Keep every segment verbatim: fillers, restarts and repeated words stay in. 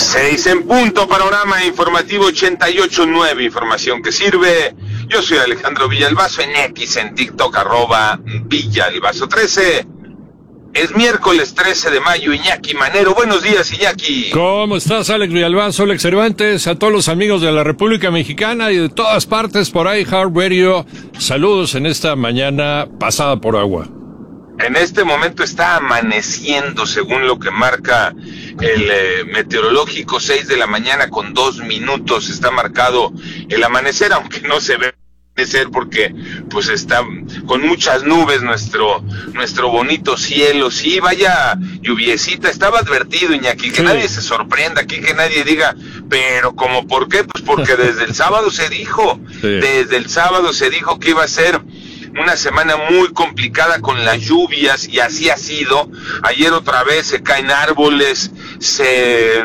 Seis en punto, panorama informativo ochenta y ocho punto nueve, información que sirve. Yo soy Alejandro Villalbazo, en X, en TikTok, arroba Villalbazo trece. Es miércoles trece de mayo, Iñaki Manero. Buenos días, Iñaki. ¿Cómo estás, Alex Villalbazo, Alex Cervantes? A todos los amigos de la República Mexicana y de todas partes por ahí, Heart Radio. Saludos en esta mañana pasada por agua. En este momento está amaneciendo, según lo que marca el eh, meteorológico, seis de la mañana con dos minutos está marcado el amanecer, aunque no se ve amanecer porque pues está con muchas nubes nuestro nuestro bonito cielo. Sí, vaya lluviecita, estaba advertido, Iñaki, que sí. Nadie se sorprenda aquí, que nadie diga, pero ¿cómo por qué? Pues porque desde el sábado se dijo, sí. desde el sábado se dijo que iba a ser una semana muy complicada con las lluvias, y así ha sido. Ayer otra vez se caen árboles, se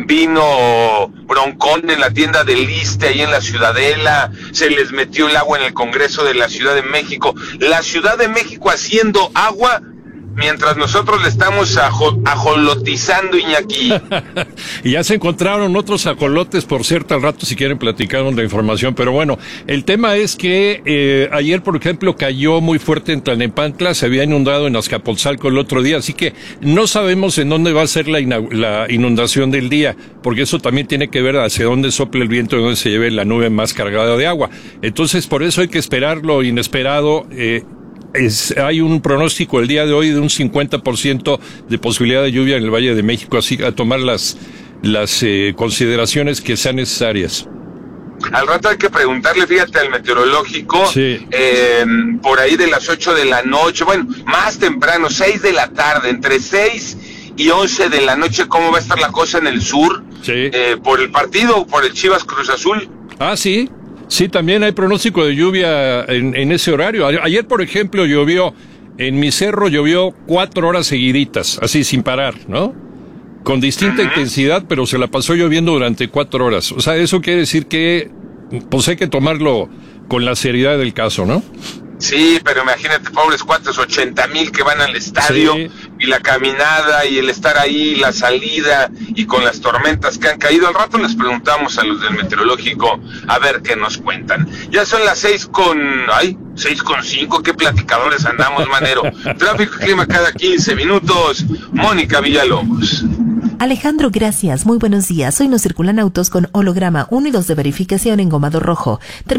vino broncón en la tienda del Iste, ahí en la Ciudadela, se les metió el agua en el Congreso de la Ciudad de México. La Ciudad de México haciendo agua mientras nosotros le estamos ajo, ajolotizando, Iñaki. Y ya se encontraron otros ajolotes, por cierto, al rato si quieren platicar de información, pero bueno, el tema es que eh, ayer, por ejemplo, cayó muy fuerte en Tlalnepantla, se había inundado en Azcapotzalco el otro día, así que no sabemos en dónde va a ser la, la inundación del día, porque eso también tiene que ver hacia dónde sopla el viento y dónde se lleve la nube más cargada de agua. Entonces, por eso hay que esperar lo inesperado. eh, Es, hay un pronóstico el día de hoy de un cincuenta por ciento de posibilidad de lluvia en el Valle de México, así a tomar las, las eh, consideraciones que sean necesarias. Al rato hay que preguntarle, fíjate, al meteorológico, sí. eh, por ahí de las ocho de la noche, bueno, más temprano, seis de la tarde, entre seis y once de la noche, ¿cómo va a estar la cosa en el sur? Sí. Eh, ¿por el partido, por el Chivas Cruz Azul? Ah, sí. Sí, también hay pronóstico de lluvia en, en ese horario. Ayer, por ejemplo, llovió, en mi cerro llovió cuatro horas seguiditas, así sin parar, ¿no? Con distinta uh-huh. intensidad, pero se la pasó lloviendo durante cuatro horas. O sea, eso quiere decir que, pues hay que tomarlo con la seriedad del caso, ¿no? Sí, pero imagínate, pobres cuates, ochenta mil que van al estadio, sí. Y la caminada y el estar ahí, la salida, y con las tormentas que han caído. Al rato les preguntamos a los del meteorológico a ver qué nos cuentan. Ya son las seis con, ay, seis con cinco, qué platicadores andamos, Manero. Tráfico y clima cada quince minutos. Mónica Villalobos. Alejandro, gracias. Muy buenos días. Hoy nos circulan autos con holograma uno y dos de verificación en gomado rojo.